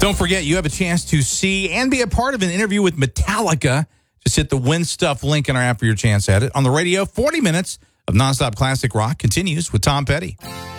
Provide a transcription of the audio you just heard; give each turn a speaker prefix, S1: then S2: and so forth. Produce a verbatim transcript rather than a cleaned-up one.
S1: Don't forget, you have a chance to see and be a part of an interview with Metallica. Just hit the Win Stuff link in our app for your chance at it. On the radio, forty minutes of nonstop classic rock continues with Tom Petty.